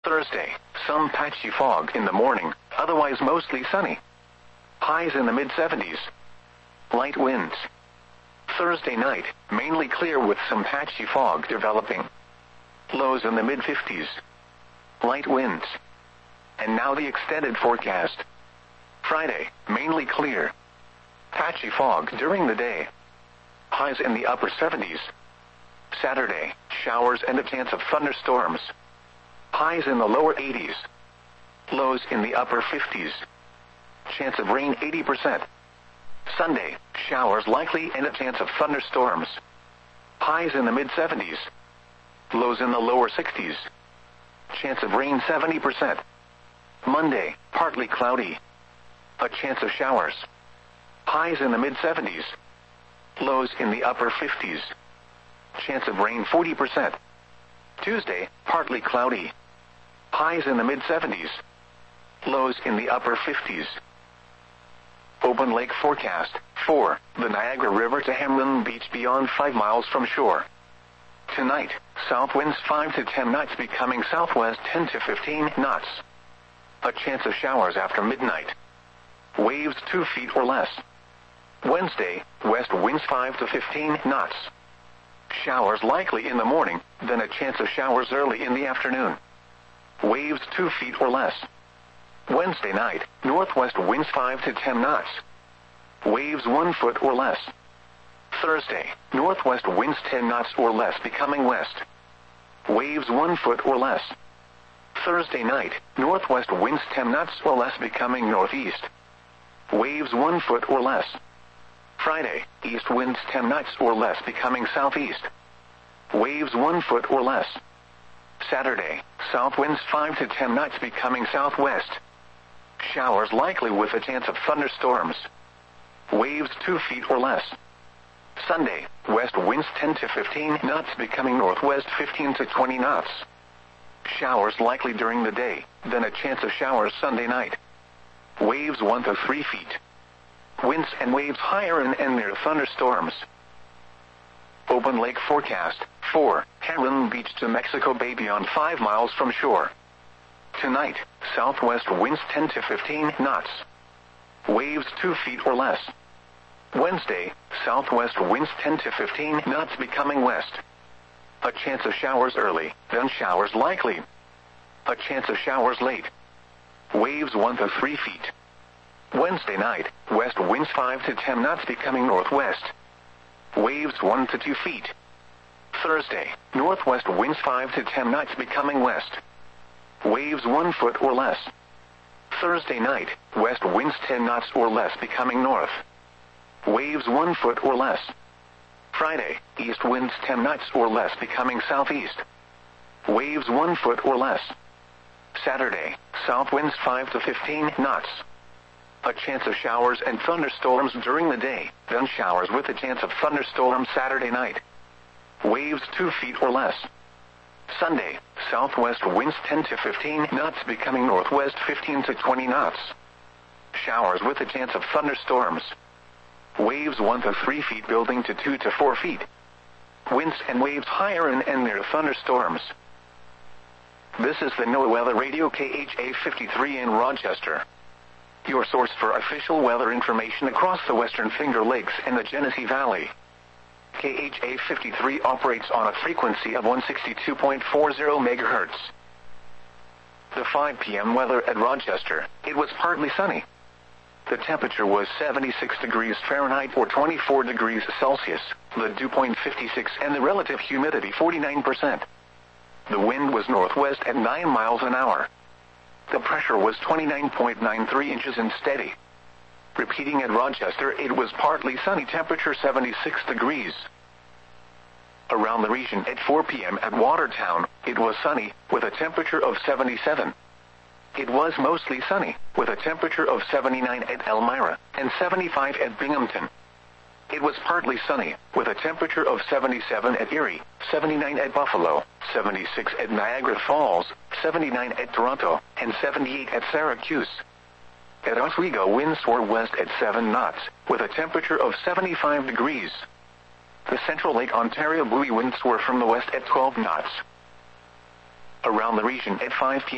Thursday, some patchy fog in the morning, otherwise mostly sunny. Highs in the mid-70s. Light winds. Thursday night, mainly clear with some patchy fog developing. Lows in the mid-50s. Light winds. And now the extended forecast. Friday, mainly clear. Patchy fog during the day. Highs in the upper 70s. Saturday, showers and a chance of thunderstorms. Highs in the lower 80s. Lows in the upper 50s. Chance of rain 80%. Sunday, showers likely and a chance of thunderstorms. Highs in the mid-70s. Lows in the lower 60s. Chance of rain 70%. Monday, partly cloudy. A chance of showers. Highs in the mid-70s. Lows in the upper 50s. Chance of rain 40%. Tuesday, partly cloudy. Highs in the mid-70s. Lows in the upper 50s. Open lake forecast. 4. The Niagara River to Hamlin Beach beyond 5 miles from shore. Tonight, south winds 5 to 10 knots becoming southwest 10 to 15 knots. A chance of showers after midnight. Waves 2 feet or less. Wednesday, west winds 5 to 15 knots. Showers likely in the morning, then a chance of showers early in the afternoon. Waves 2 feet or less. Wednesday night, northwest winds 5 to 10 knots. Waves 1 foot or less. Thursday, northwest winds 10 knots or less becoming west. Waves 1 foot or less. Thursday night, northwest winds 10 knots or less becoming northeast. Waves 1 foot or less. Friday, east winds 10 knots or less becoming southeast. Waves 1 foot or less. Saturday, south winds 5 to 10 knots becoming southwest. Showers likely with a chance of thunderstorms. Waves 2 feet or less. Sunday, west winds 10 to 15 knots becoming northwest 15 to 20 knots. Showers likely during the day, then a chance of showers Sunday night. Waves 1 to 3 feet. Winds and waves higher and near thunderstorms. Open lake forecast. 4. Hamlin Beach to Mexico Bay beyond 5 miles from shore. Tonight, southwest winds 10 to 15 knots. Waves 2 feet or less. Wednesday, southwest winds 10 to 15 knots becoming west. A chance of showers early, then showers likely. A chance of showers late. Waves 1 to 3 feet. Wednesday night, west winds 5 to 10 knots becoming northwest. Waves 1 to 2 feet. Thursday, northwest winds 5 to 10 knots becoming west. Waves 1 foot or less. Thursday night, west winds 10 knots or less becoming north. Waves 1 foot or less. Friday, east winds 10 knots or less becoming southeast. Waves 1 foot or less. Saturday, south winds 5 to 15 knots. A chance of showers and thunderstorms during the day, then showers with a chance of thunderstorms Saturday night. Waves 2 feet or less. Sunday, southwest winds 10 to 15 knots becoming northwest 15 to 20 knots. Showers with a chance of thunderstorms. Waves 1 to 3 feet building to 2 to 4 feet. Winds and waves higher and near thunderstorms. This is the NOAA Weather Radio KHA 53 in Rochester. Your source for official weather information across the Western Finger Lakes and the Genesee Valley. KHA 53 operates on a frequency of 162.40 megahertz. The 5 p.m. weather at Rochester, it was partly sunny. The temperature was 76 degrees Fahrenheit or 24 degrees Celsius, the dew point 56 and the relative humidity 49%. The wind was northwest at 9 miles an hour. The pressure was 29.93 inches and steady. Repeating at Rochester, it was partly sunny, temperature 76 degrees. Around the region at 4 p.m. at Watertown, it was sunny, with a temperature of 77. It was mostly sunny, with a temperature of 79 at Elmira, and 75 at Binghamton. It was partly sunny, with a temperature of 77 at Erie, 79 at Buffalo, 76 at Niagara Falls, 79 at Toronto, and 78 at Syracuse. At Oswego, winds were west at 7 knots, with a temperature of 75 degrees. The Central Lake Ontario buoy winds were from the west at 12 knots. Around the region at 5 p.m.